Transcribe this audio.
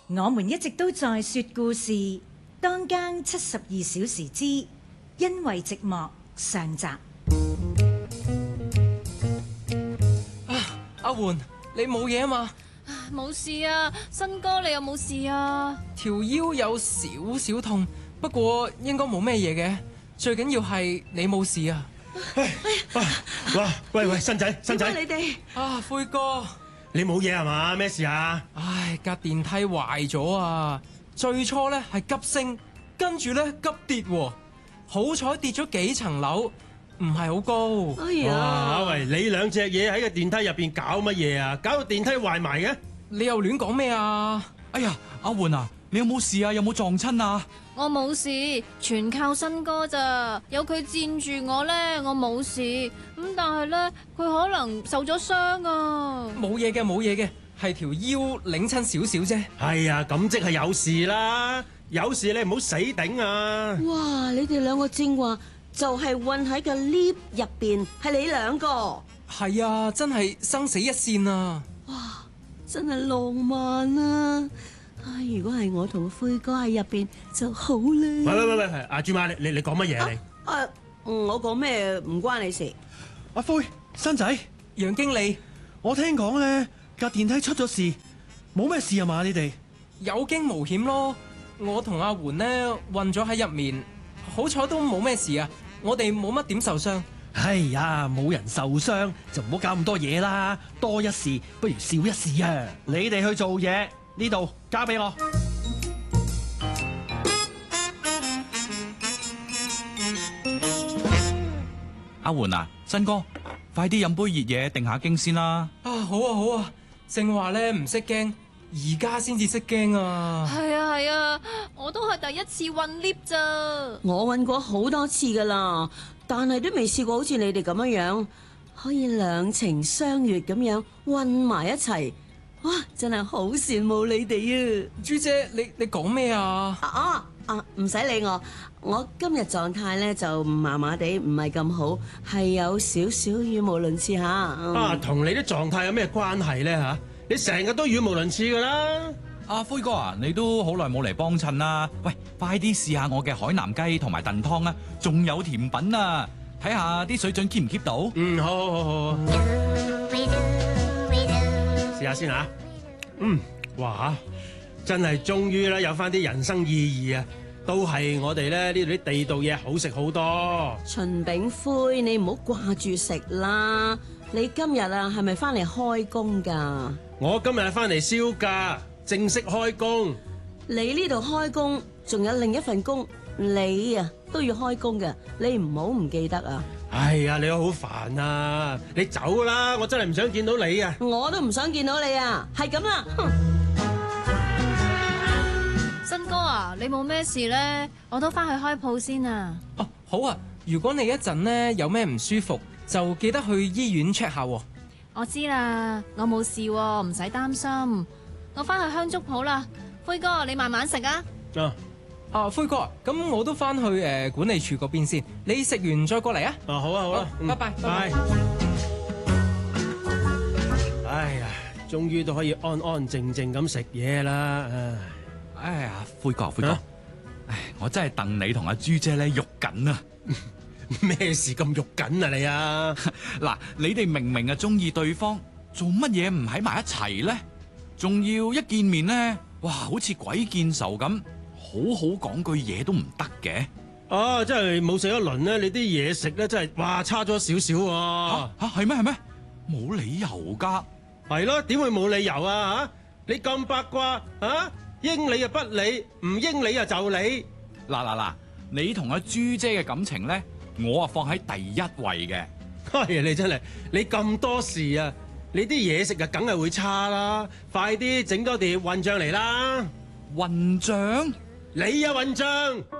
我們一直都在說故事，當更72小時之因為寂寞上集。 阿媛，你冇嘢啊嘛？ 冇事啊，新哥你有冇事啊？ 條腰有少少痛，不過應該冇咩嘢嘅。最緊要係你冇事啊！ 哇！喂，新仔， 你哋啊，灰哥， 你冇嘢係嘛？咩事啊？ 唉，架電梯壞咗啊！最初咧係急升，跟住咧急跌喎。好彩跌咗幾層樓，唔係好高。 哎呀！ 哇！喂，你兩隻嘢喺個電梯入邊搞乜嘢啊？搞到電梯壞埋嘅？ 你又亂講咩啊？ 哎呀，阿媛啊，你有冇事啊？有冇撞親啊？ 我冇事，全靠新哥咋，有佢墊住我咧，我冇事。咁但係咧，佢可能受咗傷啊。 冇嘢嘅，冇嘢嘅，係條腰擰親少少啫。 係啊，咁即係有事啦。有事你唔好死頂啊！ 哇！你哋兩個正話就係困喺個 lift 入邊，係你兩個。 係啊，真係生死一線啊！ 哇！真係浪漫啊！唉，如果係我同灰哥喺入邊就好啦。 喂，阿豬媽，你講乜嘢你？ 我講咩唔關你事。 阿灰，新仔， 楊經理， 我聽講咧架電梯出咗事，冇咩事啊嘛？你哋有驚無險咯。我同阿媛呢困咗喺入面，好彩都冇咩事啊。我哋冇乜點受傷。 哎呀，冇人受傷就唔好搞咁多嘢啦，多一事不如少一事啊！你哋去做嘢，呢度交俾我。阿媛啊，新哥，快啲飲杯熱嘢定下驚先啦！ 啊，好啊好啊，正話咧唔識驚，而家先至識驚啊！ 係啊，我都係第一次困 lift 咋。 我困過好多次噶啦，但係都未試過好似你哋咁樣可以兩情相悅咁樣困埋一齊。哇！真係好羨慕你哋啊！ 豬姐，你講咩啊？ 唔使理我，我今日狀態咧就麻麻地，唔係咁好，係有少少語無倫次吓。 同你啲狀態有咩關係咧吓？你成日都語無倫次噶啦！ 阿灰哥啊，你都好耐冇嚟幫襯啦。喂，快啲試下我嘅海南雞同埋燉湯啊，仲有甜品啊，睇下啲水準 keep 唔 keep 到？ 好，試下先吓。哇，真係終於啦，有翻啲人生意義啊！都係我哋咧呢度啲地道嘢好食好多。 秦炳輝，你唔好掛住食啦。你今日啊係咪翻嚟開工噶？ 我今日翻嚟銷假，正式開工。 你呢度開工，仲有另一份工，你啊都要開工嘅，你唔好唔記得啊！ 哎呀，你好煩啊！你走啦，我真係唔想見到你啊！ 我都唔想見到你啊，係咁啦。 新哥啊，你冇咩事咧，我都翻去開鋪先啊。 哦，好啊，如果你一陣呢有咩唔舒服，就記得去醫院 check 下喎。 我知啦，我冇事喎，唔使擔心。我翻去香燭鋪啦，輝哥你慢慢食啊。 灰哥，咁我都翻去管理處嗰邊先，你食完再過嚟啊。 好啊， 拜拜。 哎呀，終於都可以安安靜靜咁食嘢啦。 哎呀，灰哥，我真係戥你同阿豬姐咧肉緊啊！ 咩事咁肉緊啊你啊？ 嗱，你哋明明係中意對方，做乜嘢唔喺埋一齊咧？仲要一見面咧，哇，好似鬼見仇咁，好好講句嘢都唔得嘅。 真係冇食一輪咧，你啲嘢食咧真係哇差咗少少喎。 係咩？冇理由噶。 係咯，點會冇理由啊？你咁八卦應你就不理，唔應你就理。 嗱，你同阿豬姐嘅感情咧，我啊放喺第一位嘅。 你真係，你咁多事啊，你啲嘢食啊梗係會差啦。快啲整多碟混醬嚟啦！ 混醬？ 你啊混醬！